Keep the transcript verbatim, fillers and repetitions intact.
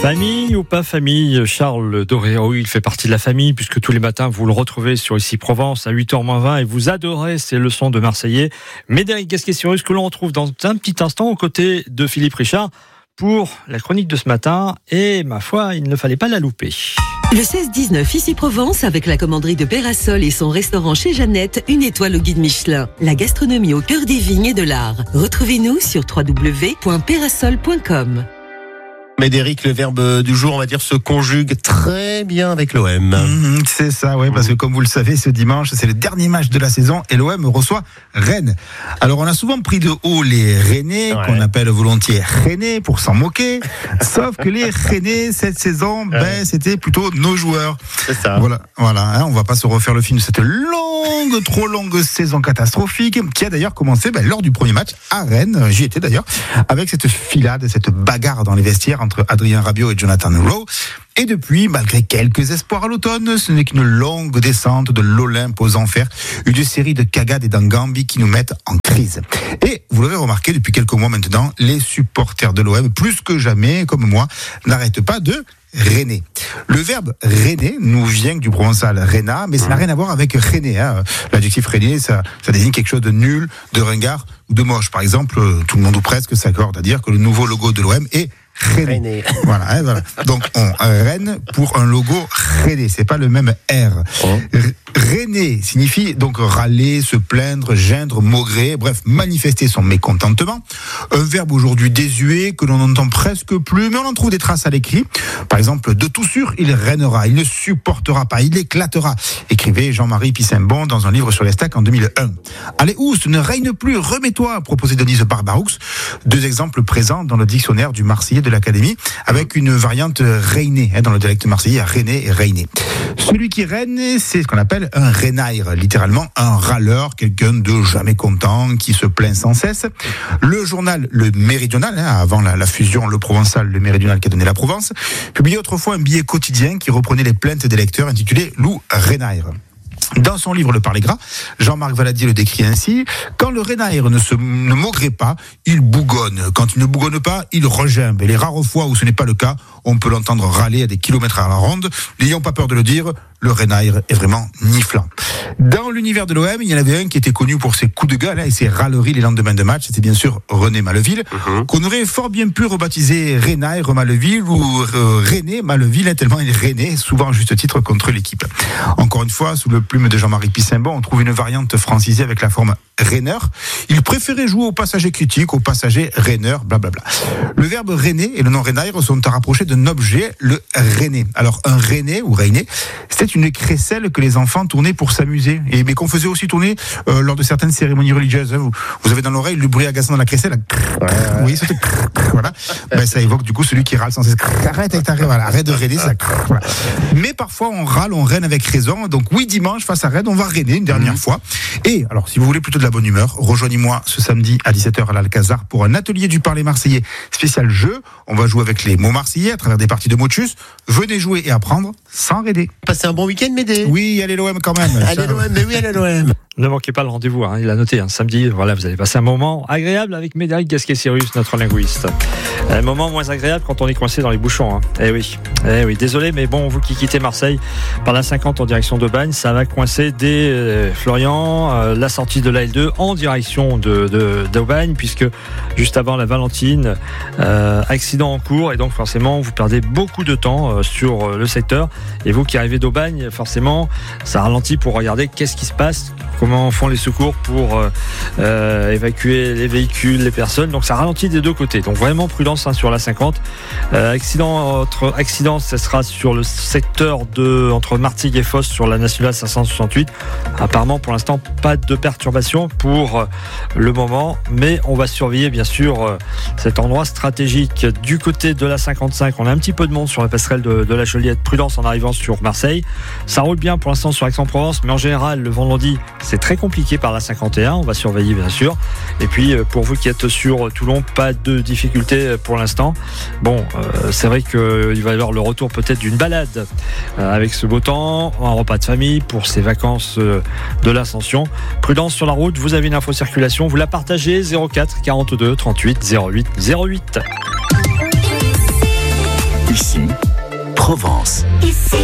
Famille ou pas famille, Charles Doré, oui, il fait partie de la famille puisque tous les matins vous le retrouvez sur Ici Provence à huit heures moins vingt et vous adorez ces leçons de Marseillais. Médéric Gasquet-Sirius que l'on retrouve dans un petit instant aux côtés de Philippe Richard pour la chronique de ce matin et ma foi, il ne fallait pas la louper. Le seize dix-neuf Ici Provence avec la commanderie de Pérasol et son restaurant chez Jeannette, une étoile au guide Michelin. La gastronomie au cœur des vignes et de l'art. Retrouvez-nous sur w w w point pérasol point com. Médéric, le verbe du jour, on va dire, se conjugue très bien avec l'O M. Mmh, c'est ça, oui, parce que comme vous le savez, ce dimanche, c'est le dernier match de la saison et l'O M reçoit Rennes. Alors, on a souvent pris de haut les Rennais, ouais. qu'on appelle volontiers Rennais pour s'en moquer. Sauf que les Rennais, cette saison, ouais. ben, c'était plutôt nos joueurs. C'est ça. Voilà, voilà hein, on va pas se refaire le film de cette longue, trop longue saison catastrophique qui a d'ailleurs commencé ben, lors du premier match à Rennes, j'y étais d'ailleurs, avec cette filade, cette bagarre dans les vestiaires entre Adrien Rabiot et Jonathan Rowe. Et depuis, malgré quelques espoirs à l'automne, ce n'est qu'une longue descente de l'Olympe aux enfers, une série de cagades et d'engambi qui nous mettent en crise. Et vous l'aurez remarqué, depuis quelques mois maintenant, les supporters de l'O M, plus que jamais, comme moi, n'arrêtent pas de Renner. Le verbe Renner nous vient du provençal Rena, mais ça n'a rien à voir avec Renner. Hein. L'adjectif Renner, ça, ça désigne quelque chose de nul, de ringard ou de moche. Par exemple, tout le monde ou presque s'accorde à dire que le nouveau logo de l'O M est Rennes. Voilà, hein, voilà. Donc on Rennes pour un logo Rennes, c'est pas le même R. Oh. Rennes signifie donc râler, se plaindre, geindre, maugrer, bref, manifester son mécontentement. Un verbe aujourd'hui désuet que l'on n'entend presque plus, mais on en trouve des traces à l'écrit. Par exemple, de tout sûr, il règnera, il ne supportera pas, il éclatera. Écrivait Jean-Marie Pissembon dans un livre sur les stacks en deux mille un. Allez, oust, ne règne plus, remets-toi, proposait Denise Barbaroux. Deux exemples présents dans le dictionnaire du Marseillais de l'Académie, avec une variante reinée, hein, dans le dialecte marseillais, René et Reiné. Celui qui règne, c'est ce qu'on appelle un renaire, littéralement un râleur, quelqu'un de jamais content, qui se plaint sans cesse. Le journal Le Méridional, hein, avant la, la fusion Le Provençal, Le Méridional qui a donné la Provence, publiait autrefois un billet quotidien qui reprenait les plaintes des lecteurs intitulé Loup Renaire. Dans son livre Le Parler Gras, Jean-Marc Valadier le décrit ainsi: quand le renaire ne se ne maugrait pas, il bougonne. Quand il ne bougonne pas, il regimbe. Et les rares fois où ce n'est pas le cas, on peut l'entendre râler à des kilomètres à la ronde. N'ayons pas peur de le dire, le renaire est vraiment niflant. Dans l'univers de l'O M, il y en avait un qui était connu pour ses coups de gueule hein, et ses râleries les lendemains de match. C'était bien sûr René Maleville, mm-hmm. qu'on aurait fort bien pu rebaptiser Renaire Maleville ou euh, René Maleville, tellement il reinait, souvent à juste titre, contre l'équipe. Encore une fois, sous le plume de Jean-Marie Pissembon, on trouve une variante francisée avec la forme Renner. Il préférait jouer au passager critique, au passager Renner, blablabla. Le verbe René et le nom Renaire sont à rapprocher d'un objet, le René. Alors, un René ou Reiné, c'était une crécelle que les enfants tournaient pour s'amuser, et, mais qu'on faisait aussi tourner euh, lors de certaines cérémonies religieuses. Vous, vous avez dans l'oreille le bruit agaçant de la crécelle. Ouais, ouais. Vous voyez, c'était voilà. Ben, ça évoque du coup celui qui râle sans cesse. Arrête avec ta voilà. Arrête de râler, ça. Voilà. Mais parfois, on râle, on règne avec raison. Donc, oui, dimanche, face à Rennes, on va rêner une dernière mmh. fois. Et alors, si vous voulez plutôt de la bonne humeur, rejoignez-moi ce samedi à dix-sept heures à l'Alcazar pour un atelier du parler marseillais spécial jeu. On va jouer avec les mots marseillais à travers des parties de mots de chus. Venez jouer et apprendre sans raider. Passez un bon week-end, Médé. Oui, allez l'O M quand même. Allez l'O M, mais oui, allez l'O M. Ne manquez pas le rendez-vous, hein, il a noté, hein, samedi, voilà, vous allez passer un moment agréable avec Médéric Gasquet-Sirius, notre linguiste. Un moment moins agréable quand on est coincé dans les bouchons. Hein. Eh oui, eh oui, désolé, mais bon, vous qui quittez Marseille par la cinquante en direction d'Aubagne, ça va coincer dès euh, Florian, euh, la sortie de l'A L deux en direction de, de, d'Aubagne, puisque juste avant la Valentine, euh, accident en cours, et donc forcément, vous perdez beaucoup de temps euh, sur euh, le secteur. Et vous qui arrivez d'Aubagne, forcément, ça ralentit pour regarder qu'est-ce qui se passe, comment font les secours pour euh, euh, évacuer les véhicules, les personnes. Donc ça ralentit des deux côtés. Donc vraiment prudence hein, sur la cinquante. Euh, accident, autre accident, ce sera sur le secteur de entre Martigues et Fos sur la nationale cinq cent soixante-huit. Apparemment pour l'instant pas de perturbation pour euh, le moment, mais on va surveiller bien sûr euh, cet endroit stratégique. Du côté de la cinquante-cinq, on a un petit peu de monde sur la passerelle de, de la Joliette. Prudence en arrivant sur Marseille. Ça roule bien pour l'instant sur Aix-en-Provence, mais en général le vendredi c'est très compliqué par la cinquante et un, on va surveiller bien sûr. Et puis pour vous qui êtes sur Toulon, pas de difficultés pour l'instant. Bon, euh, c'est vrai qu'il va y avoir le retour peut-être d'une balade euh, avec ce beau temps, un repas de famille pour ces vacances euh, de l'Ascension. Prudence sur la route, vous avez une info circulation, vous la partagez zéro quatre quarante-deux trente-huit zéro huit zéro huit. Ici Provence. Ici.